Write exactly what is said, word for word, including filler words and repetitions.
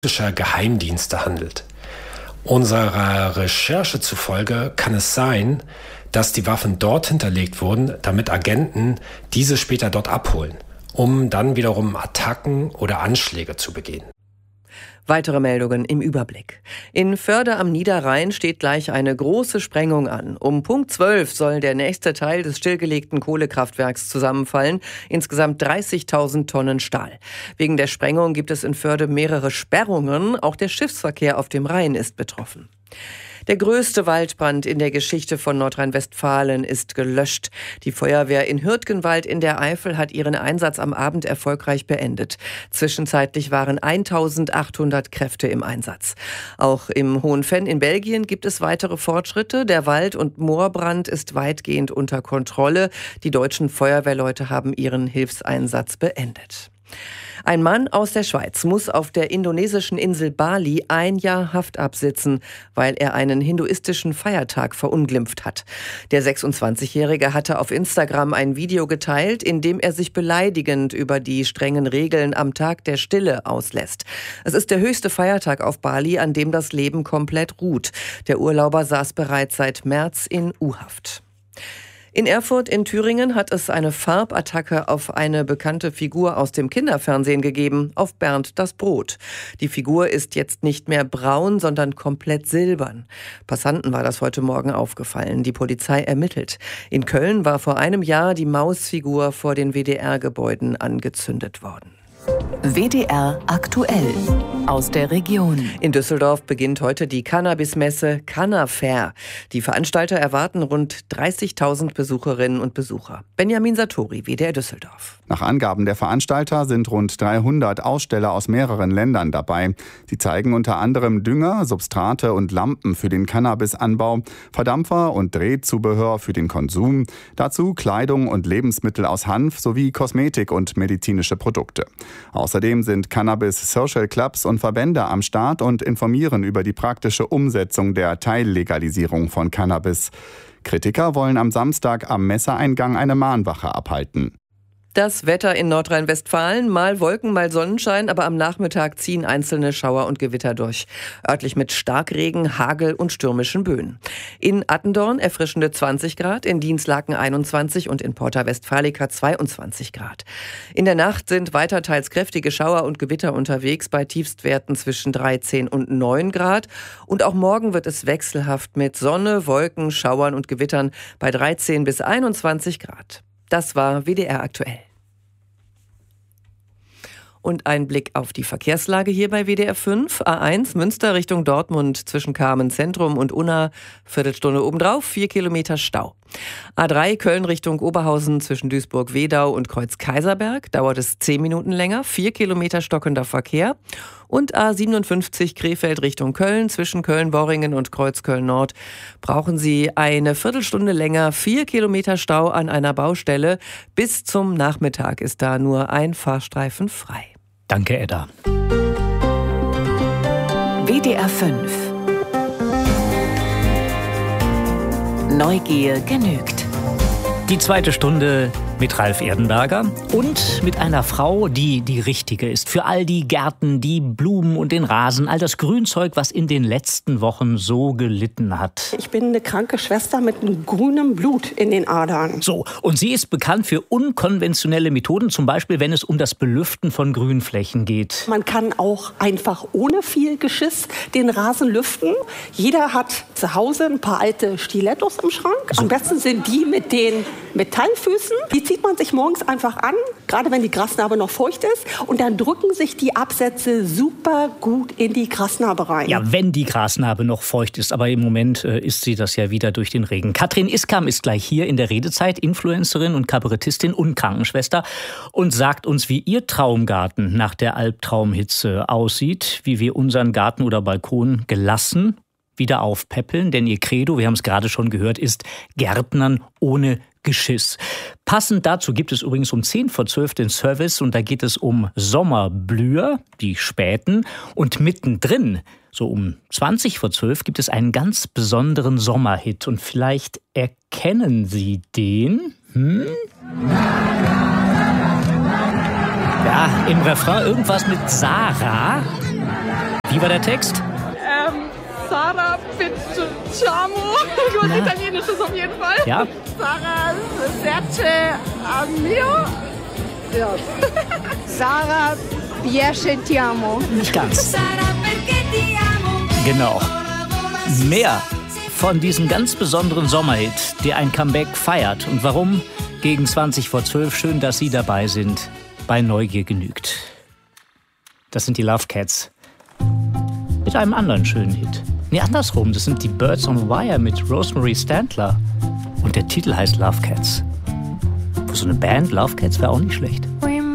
russischer Geheimdienste handelt. Unserer Recherche zufolge kann es sein, dass die Waffen dort hinterlegt wurden, damit Agenten diese später dort abholen, um dann wiederum Attacken oder Anschläge zu begehen. Weitere Meldungen im Überblick. In Förde am Niederrhein steht gleich eine große Sprengung an. Um Punkt zwölf soll der nächste Teil des stillgelegten Kohlekraftwerks zusammenfallen. Insgesamt dreißigtausend Tonnen Stahl. Wegen der Sprengung gibt es in Förde mehrere Sperrungen. Auch der Schiffsverkehr auf dem Rhein ist betroffen. Der größte Waldbrand in der Geschichte von Nordrhein-Westfalen ist gelöscht. Die Feuerwehr in Hürtgenwald in der Eifel hat ihren Einsatz am Abend erfolgreich beendet. Zwischenzeitlich waren eintausendachthundert Kräfte im Einsatz. Auch im Hohenfenn in Belgien gibt es weitere Fortschritte. Der Wald- und Moorbrand ist weitgehend unter Kontrolle. Die deutschen Feuerwehrleute haben ihren Hilfseinsatz beendet. Ein Mann aus der Schweiz muss auf der indonesischen Insel Bali ein Jahr Haft absitzen, weil er einen hinduistischen Feiertag verunglimpft hat. Der sechsundzwanzigjährige hatte auf Instagram ein Video geteilt, in dem er sich beleidigend über die strengen Regeln am Tag der Stille auslässt. Es ist der höchste Feiertag auf Bali, an dem das Leben komplett ruht. Der Urlauber saß bereits seit März in U-Haft. In Erfurt in Thüringen hat es eine Farbattacke auf eine bekannte Figur aus dem Kinderfernsehen gegeben, auf Bernd das Brot. Die Figur ist jetzt nicht mehr braun, sondern komplett silbern. Passanten war das heute Morgen aufgefallen. Die Polizei ermittelt. In Köln war vor einem Jahr die Mausfigur vor den W D R-Gebäuden angezündet worden. W D R aktuell aus der Region. In Düsseldorf beginnt heute die Cannabismesse Cannafair. Die Veranstalter erwarten rund dreißigtausend Besucherinnen und Besucher. Benjamin Satori, W D R Düsseldorf. Nach Angaben der Veranstalter sind rund dreihundert Aussteller aus mehreren Ländern dabei. Sie zeigen unter anderem Dünger, Substrate und Lampen für den Cannabisanbau, Verdampfer und Drehzubehör für den Konsum, dazu Kleidung und Lebensmittel aus Hanf sowie Kosmetik und medizinische Produkte. Außerdem sind Cannabis-Social Clubs und Verbände am Start und informieren über die praktische Umsetzung der Teillegalisierung von Cannabis. Kritiker wollen am Samstag am Messeeingang eine Mahnwache abhalten. Das Wetter in Nordrhein-Westfalen, mal Wolken, mal Sonnenschein, aber am Nachmittag ziehen einzelne Schauer und Gewitter durch. Örtlich mit Starkregen, Hagel und stürmischen Böen. In Attendorn erfrischende zwanzig Grad, in Dinslaken einundzwanzig und in Porta Westfalica zweiundzwanzig Grad. In der Nacht sind weiter teils kräftige Schauer und Gewitter unterwegs, bei Tiefstwerten zwischen dreizehn und neun Grad. Und auch morgen wird es wechselhaft mit Sonne, Wolken, Schauern und Gewittern bei dreizehn bis einundzwanzig Grad. Das war W D R aktuell. Und ein Blick auf die Verkehrslage hier bei W D R fünf. A eins Münster Richtung Dortmund zwischen Kamen Zentrum und Unna. Viertelstunde obendrauf, vier Kilometer Stau. A drei Köln Richtung Oberhausen zwischen Duisburg-Wedau und Kreuz-Kaiserberg. Dauert es zehn Minuten länger, vier Kilometer stockender Verkehr. Und A siebenundfünfzig Krefeld Richtung Köln zwischen Köln-Worringen und Kreuzköln-Nord brauchen Sie eine Viertelstunde länger, vier Kilometer Stau an einer Baustelle. Bis zum Nachmittag ist da nur ein Fahrstreifen frei. Danke, Edda. W D R fünf. Neugier genügt. Die zweite Stunde mit Ralf Erdenberger und mit einer Frau, die die richtige ist. Für all die Gärten, die Blumen und den Rasen, all das Grünzeug, was in den letzten Wochen so gelitten hat. Ich bin eine kranke Schwester mit einem grünen Blut in den Adern. So, und sie ist bekannt für unkonventionelle Methoden, zum Beispiel wenn es um das Belüften von Grünflächen geht. Man kann auch einfach ohne viel Geschiss den Rasen lüften. Jeder hat zu Hause ein paar alte Stilettos im Schrank. So. Am besten sind die mit den Metallfüßen. Die zieht man sich morgens einfach an, gerade wenn die Grasnarbe noch feucht ist. Und dann drücken sich die Absätze super gut in die Grasnarbe rein. Ja, wenn die Grasnarbe noch feucht ist. Aber im Moment äh, ist sie das ja wieder durch den Regen. Katrin Iskam ist gleich hier in der Redezeit, Influencerin und Kabarettistin und Krankenschwester, und sagt uns, wie ihr Traumgarten nach der Albtraumhitze aussieht, wie wir unseren Garten oder Balkon gelassen wieder aufpäppeln. Denn ihr Credo, wir haben es gerade schon gehört, ist Gärtnern ohne Geschiss. Passend dazu gibt es übrigens um zehn vor zwölf den Service und da geht es um Sommerblüher, die späten. Und mittendrin, so um zwanzig vor zwölf, gibt es einen ganz besonderen Sommerhit. Und vielleicht erkennen Sie den. Hm? Ja, im Refrain irgendwas mit Sarah. Wie war der Text? Ähm, Sarah Picciamo. Gut, Italienisch ist auf jeden Fall. Ja. Sarah Serce Amio. Ja. Sarah Piace ti amo. Nicht ganz. Genau. Mehr von diesem ganz besonderen Sommerhit, der ein Comeback feiert. Und warum? Gegen zwanzig vor zwölf. Schön, dass Sie dabei sind. Bei Neugier genügt. Das sind die Love Cats. Mit einem anderen schönen Hit. Nee, andersrum. Das sind die Birds on Wire mit Rosemary Stantler. Und der Titel heißt Love Cats. Für so eine Band, Love Cats, wäre auch nicht schlecht.